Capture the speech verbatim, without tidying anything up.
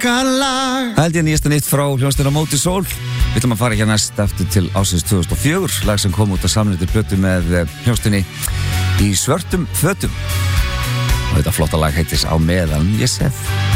Lag. Held ég nýjasta nýtt frá hljómsveitinni Móti Sól. Við ætlum að fara ekki næst eftir til ásins tvö þúsund og fjögur, lag sem kom út að samnýttu plötu með hljómsveitinni Í svörtum fötum. Og þetta flotta lag heitir Á meðan ég sef.